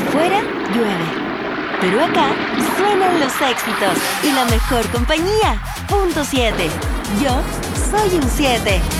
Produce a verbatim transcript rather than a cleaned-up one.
Afuera llueve, pero acá suenan los éxitos y la mejor compañía. Punto siete. Yo soy un siete.